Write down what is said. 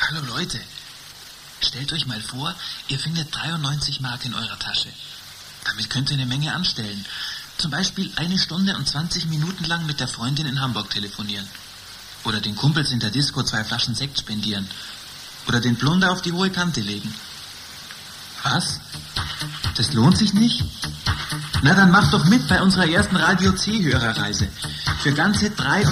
Hallo Leute, stellt euch mal vor, ihr findet 93 Mark in eurer Tasche. Damit könnt ihr eine Menge anstellen. Zum Beispiel 1 Stunde und 20 Minuten lang mit der Freundin in Hamburg telefonieren. Oder den Kumpels in der Disco 2 Flaschen Sekt spendieren. Oder den Plunder auf die hohe Kante legen. Was? Das lohnt sich nicht? Na, dann macht doch mit bei unserer ersten Radio C-Hörerreise. Für ganze 3